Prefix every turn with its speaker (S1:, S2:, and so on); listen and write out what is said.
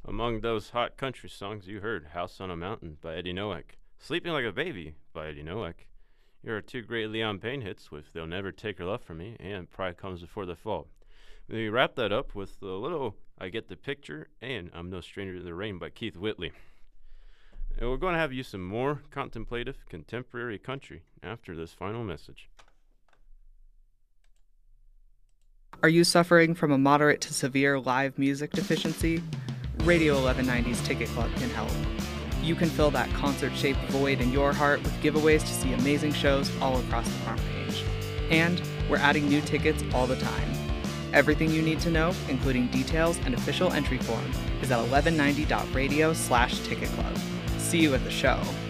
S1: Among those hot country songs you heard House on a Mountain by Eddie Noack, Sleeping Like a Baby by Eddie Noack. Here are two great Leon Payne hits with They'll Never Take Your Love From Me and Pride Comes Before the Fall. We wrap that up with a little I Get the Picture and I'm No Stranger to the Rain by Keith Whitley. And we're going to have you some more contemplative contemporary country after this final message.
S2: Are you suffering from a moderate to severe live music deficiency? Radio 1190's Ticket Club can help. You can fill that concert-shaped void in your heart with giveaways to see amazing shows all across the front page. And we're adding new tickets all the time. Everything you need to know, including details and official entry form, is at 1190.radio/ticketclub. See you at the show.